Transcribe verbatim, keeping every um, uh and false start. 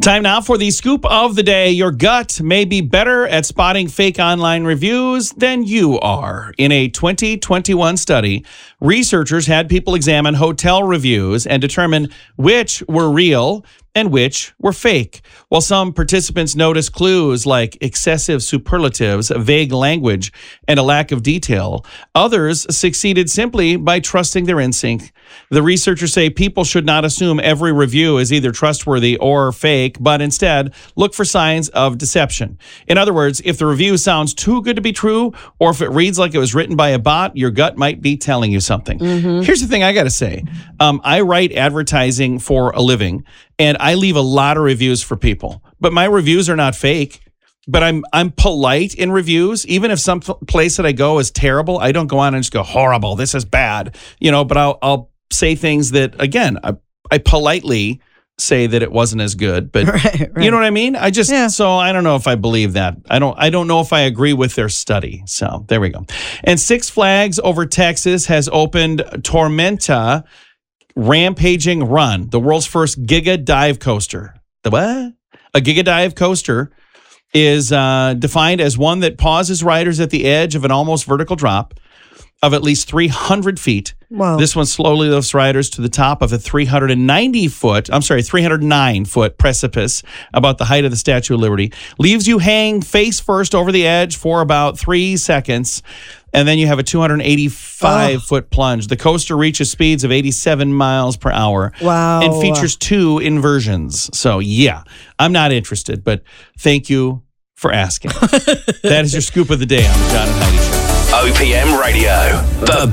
Time now for the scoop of the day. Your gut may be better at spotting fake online reviews than you are. In a twenty twenty-one study, researchers had people examine hotel reviews and determine which were real and which were fake. While some participants noticed clues like excessive superlatives, vague language, and a lack of detail, others succeeded simply by trusting their instinct. The researchers say people should not assume every review is either trustworthy or fake, but instead look for signs of deception. In other words, if the review sounds too good to be true, or if it reads like it was written by a bot, your gut might be telling you something. Mm-hmm. Here's the thing I got to say. Um, I write advertising for a living, and I leave a lot of reviews for people, but my reviews are not fake. But I'm I'm polite in reviews. Even if some place that I go is terrible, I don't go on and just go horrible. This is bad, you know. But I'll I'll say things that, again, I, I politely say that it wasn't as good. But right, right. You know what I mean? I just yeah. so I don't know if I believe that. I don't I don't know if I agree with their study. So there we go. And Six Flags over Texas has opened Tormenta Rampaging Run, the world's first Giga Dive coaster. The what? A Giga Dive coaster is uh, defined as one that pauses riders at the edge of an almost vertical drop of at least three hundred feet. Wow. This one slowly lifts riders to the top of a three hundred ninety foot, I'm sorry, three hundred nine foot precipice about the height of the Statue of Liberty, leaves you hang face first over the edge for about three seconds, and then you have a two hundred eighty-five oh. foot plunge. The coaster reaches speeds of eighty-seven miles per hour. Wow. And features two inversions. So, yeah, I'm not interested, but thank you for asking. That is your scoop of the day on the John and Heidi Show. O P M Radio. The